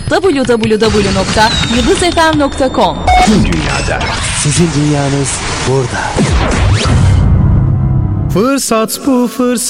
www.yıldızfm.com. Tüm dünyada. Sizin dünyanız burada. Fırsat bu fırsat.